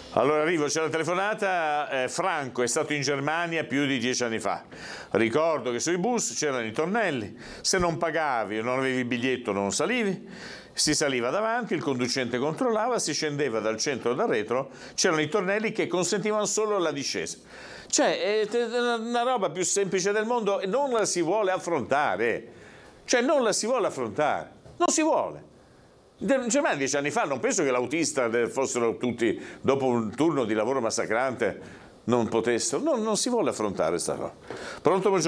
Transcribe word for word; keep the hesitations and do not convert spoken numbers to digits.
Allora arrivo, c'è la telefonata, eh, Franco è stato in Germania più di dieci anni fa. Ricordo che sui bus c'erano i tornelli, se non pagavi o non avevi il biglietto non salivi, si saliva davanti, il conducente controllava, si scendeva dal centro o dal retro, c'erano i tornelli che consentivano solo la discesa. Cioè, è una roba più semplice del mondo e non la si vuole affrontare. Cioè, non la si vuole affrontare, non si vuole. In Germania dieci anni fa non penso che l'autista fossero tutti, dopo un turno di lavoro massacrante, non potessero, no, non si vuole affrontare questa cosa. Pronto, buongiorno.